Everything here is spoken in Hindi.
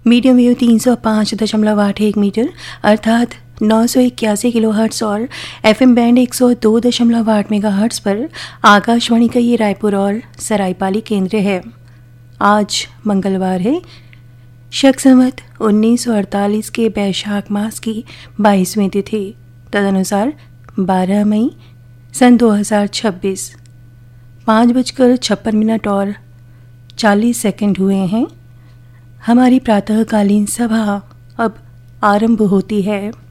मीडियम वेव 305.81 मीटर अर्थात 981 किलोहर्ट्ज़ और एफएम बैंड 102.8 मेगाहर्ट्ज़ पर आकाशवाणी का ये रायपुर और सरायपाली केंद्र है। आज मंगलवार है, शक संवत 1948 के बैशाख मास की 22वीं तिथि, तदनुसार 12 मई सन 2026, 5:56 और 40 सेकंड हुए हैं। हमारी प्रातःकालीन सभा अब आरंभ होती है।